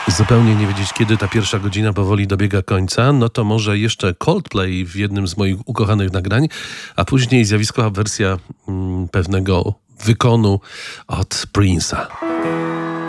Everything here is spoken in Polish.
Zupełnie nie wiedzieć, kiedy ta pierwsza godzina powoli dobiega końca, no to może jeszcze Coldplay w jednym z moich ukochanych nagrań, a później zjawiskowa wersja pewnego wykonu od Prince'a.